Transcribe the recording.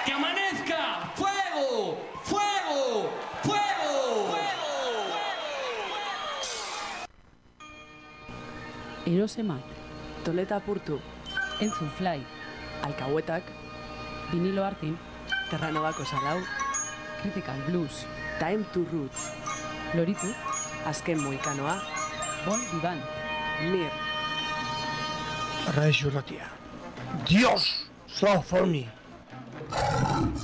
¡Que amanezca! ¡Fuego! ¡Fuego! ¡Fuego! ¡Fuego! Erosemat, Toleta apurtu, entzun fly, alkahuetak, vinilo artin, Terranobako salau, critical blues, time to roots, loritu, azken moikanoa, bon vivan, mir, Radio Ratia. Dios, so for me.